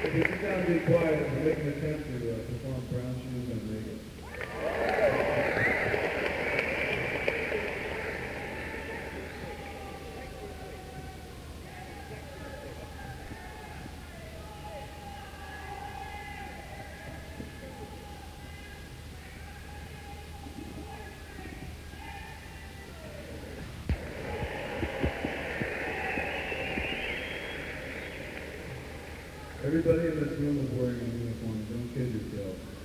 If you gotta be quiet, we're making an attempt to perform Brown Shoes on Reagan. Everybody in this room is wearing a uniform. Don't kid yourself.